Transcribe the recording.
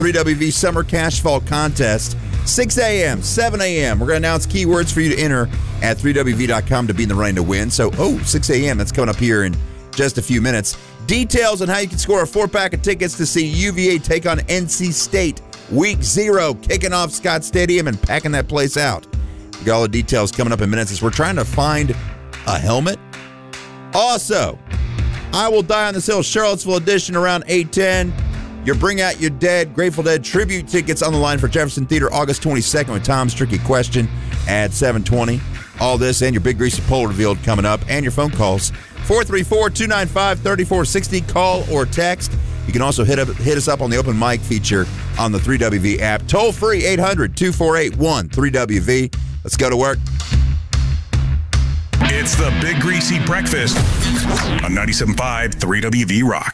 3WV Summer Cash Fall Contest, 6 a.m., 7 a.m. We're going to announce keywords for you to enter at 3WV.com to be in the running to win. So, 6 a.m., that's coming up here in just a few minutes. Details on how you can score a 4-pack of tickets to see UVA take on NC State Week 0, kicking off Scott Stadium and packing that place out. We got all the details coming up in minutes as we're trying to find a helmet. Also, I Will Die on This Hill Charlottesville edition around 8:10. Your Bring Out Your Dead, Grateful Dead tribute tickets on the line for Jefferson Theater August 22nd with Tom's Tricky Question at 7:20. All this and your Big Greasy Poll revealed coming up, and your phone calls 434-295-3460. Call or text. You can also hit us up on the open mic feature on the 3WV app. Toll free 800-248-13WV. Let's go to work. It's the Big Greasy Breakfast on 97.5 3WV Rock.